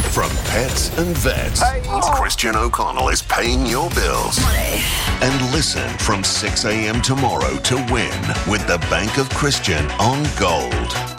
From pets and vets, Christian O'Connell is paying your bills. And listen from 6 a.m. tomorrow to win with the Bank of Christian on Gold.